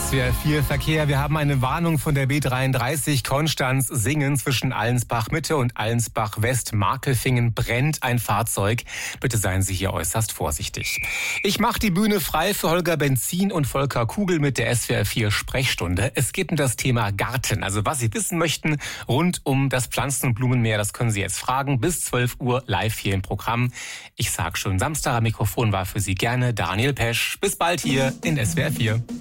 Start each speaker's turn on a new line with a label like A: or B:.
A: SWR 4 Verkehr. Wir haben eine Warnung von der B33 Konstanz-Singen zwischen Allensbach-Mitte und Allensbach-West. Markelfingen brennt ein Fahrzeug. Bitte seien Sie hier äußerst vorsichtig. Ich mache die Bühne frei für Holger Benzin und Volker Kugel mit der SWR 4 Sprechstunde. Es geht um das Thema Garten. Also was Sie wissen möchten rund um das Pflanzen- und Blumenmeer, das können Sie jetzt fragen. Bis 12 Uhr live hier im Programm. Ich sag schon, Samstag am Mikrofon war für Sie gerne Daniel Pesch. Bis bald hier in SWR 4.